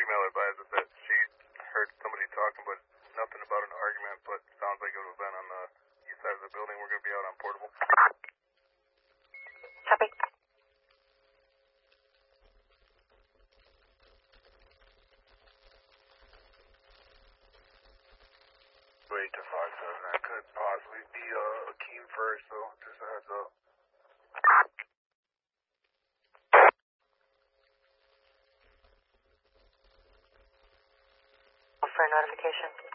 female advised us that she heard somebody talking, but nothing about an argument, but sounds like it would have been on the east side of the building. We're going to be out on Portable. Copy. Wait to 5-7. That could possibly be Akeem first, so just a heads up. For a notification.